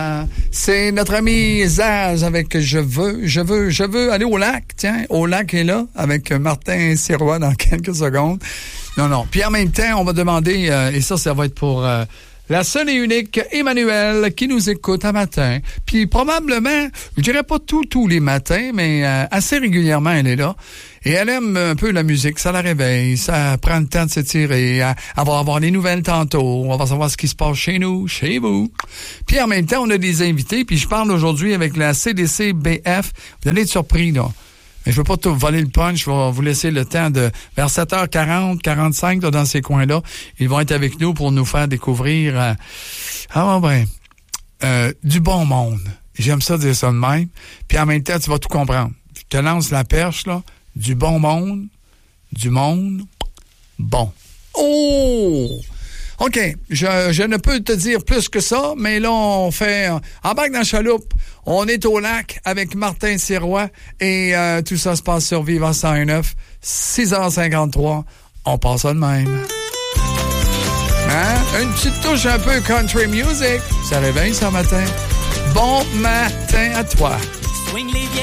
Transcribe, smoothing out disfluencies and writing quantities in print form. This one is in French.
C'est notre ami Zaz avec Je veux aller au lac. Tiens, au lac est là avec Martin Sirois dans quelques secondes. Non. Puis en même temps, on va demander, et ça va être pour la seule et unique Emmanuelle qui nous écoute un matin. Puis probablement, je dirais pas tous les matins, mais assez régulièrement, elle est là. Et elle aime un peu la musique, ça la réveille, ça prend le temps de s'étirer, elle va avoir les nouvelles tantôt, on va savoir ce qui se passe chez nous, chez vous. Puis en même temps, on a des invités, puis je parle aujourd'hui avec la CDC BF. Vous allez être surpris, là. Mais je veux pas tout voler le punch, je vais vous laisser le temps de vers 7h40, 45 là, dans ces coins-là. Ils vont être avec nous pour nous faire découvrir du bon monde. J'aime ça dire ça de même. Puis en même temps, tu vas tout comprendre. Je te lance la perche, là. Du bon monde, du monde bon. Oh! OK, je ne peux te dire plus que ça, mais là, on fait... embarque dans la chaloupe, on est au lac avec Martin Sirois et tout ça se passe sur Vivant 101.9, 6h53, on passe ça de même. Hein? Une petite touche un peu country music, ça réveille ce matin. Bon matin à toi.